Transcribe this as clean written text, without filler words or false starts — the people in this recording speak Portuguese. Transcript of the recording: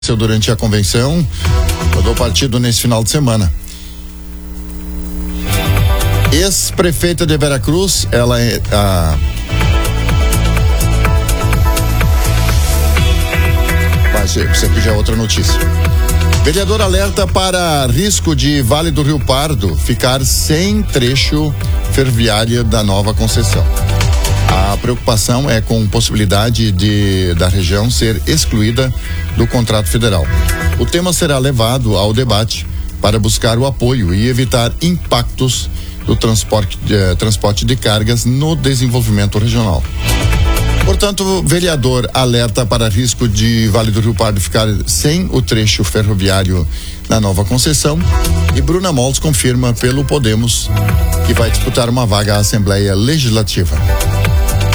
Durante a convenção do partido nesse final de semana. Ex-prefeita de Veracruz, ela é isso aqui já é outra notícia. Vereador alerta para risco de Vale do Rio Pardo ficar sem trecho ferroviário da nova concessão. A preocupação é com possibilidade da região ser excluída do contrato federal. O tema será levado ao debate para buscar o apoio e evitar impactos do transporte de cargas no desenvolvimento regional. Portanto, o vereador alerta para risco de Vale do Rio Pardo ficar sem o trecho ferroviário na nova concessão, e Bruna Moltz confirma pelo Podemos que vai disputar uma vaga à Assembleia Legislativa.